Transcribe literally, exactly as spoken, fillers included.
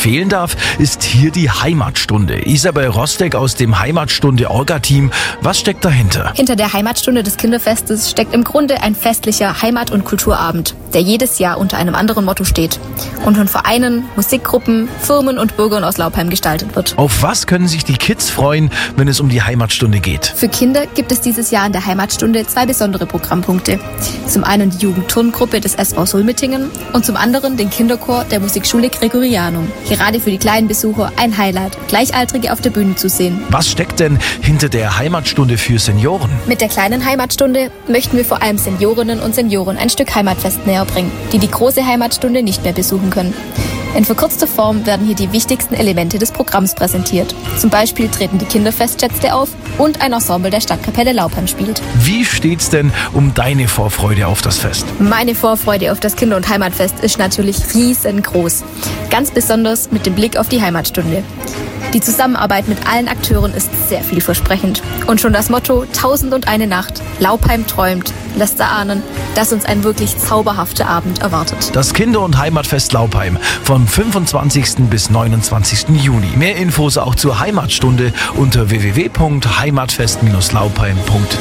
fehlen darf, ist hier die Heimatstunde. Isabel Rostek aus dem Heimatstunde-Orga-Team. Was steckt dahinter? Hinter der Heimatstunde des Kinderfestes steckt im Grunde ein festlicher Heimat- und Kulturabend, der jedes Jahr unter einem anderen Motto steht und von Vereinen, Musikgruppen, Firmen und Bürgern aus Laupheim gestaltet wird. Auf was können sich die Kids freuen, wenn es um die Heimatstunde geht? Für Kinder gibt es dieses Jahr in der Heimatstunde zwei besondere Programmpunkte. Zum einen die Jugendturngruppe des S V Sulmetingen und zum anderen den Kinderchor der Musikschule Gregorianum. Gerade für die kleinen Besucher ein Highlight, Gleichaltrige auf der Bühne zu sehen. Was steckt denn hinter der Heimatstunde für Senioren? Mit der kleinen Heimatstunde möchten wir vor allem Seniorinnen und Senioren ein Stück Heimatfest näher bringen, die die große Heimatstunde nicht mehr besuchen können. In verkürzter Form werden hier die wichtigsten Elemente des Programms präsentiert. Zum Beispiel treten die Kinderfestschätze auf und ein Ensemble der Stadtkapelle Laupheim spielt. Wie steht's denn um deine Vorfreude auf das Fest? Meine Vorfreude auf das Kinder- und Heimatfest ist natürlich riesengroß. Ganz besonders mit dem Blick auf die Heimatstunde. Die Zusammenarbeit mit allen Akteuren ist sehr vielversprechend. Und schon das Motto Tausend und eine Nacht, Laupheim träumt, lässt erahnen, dass uns ein wirklich zauberhafter Abend erwartet. Das Kinder- und Heimatfest Laupheim vom fünfundzwanzigsten bis neunundzwanzigsten Juni. Mehr Infos auch zur Heimatstunde unter w w w punkt heimatfest Bindestrich laupheim punkt